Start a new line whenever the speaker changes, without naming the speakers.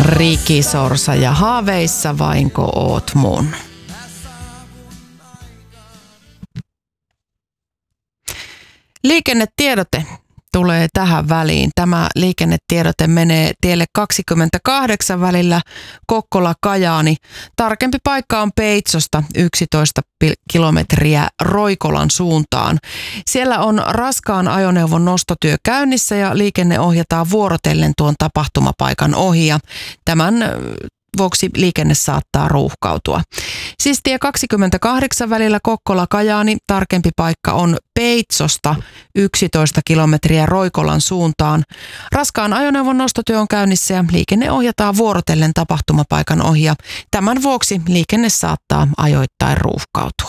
Rikisorsa ja haaveissa vainko oot mun. Liikennetiedote tulee tähän väliin. Tämä liikennetiedote menee tielle 28 välillä Kokkola-Kajaani. Tarkempi paikka on Peitsosta 11 kilometriä Roikolan suuntaan. Siellä on raskaan ajoneuvon nostotyö käynnissä ja liikenne ohjataan vuorotellen tuon tapahtumapaikan ohi. Ja tämän vuoksi liikenne saattaa ruuhkautua. Siis tie 28 välillä Kokkola-Kajaani, tarkempi paikka on Peitsosta 11 kilometriä Roikolan suuntaan. Raskaan ajoneuvon nostotyö on käynnissä ja liikenne ohjataan vuorotellen tapahtumapaikan ohi. Ja tämän vuoksi liikenne saattaa ajoittain ruuhkautua.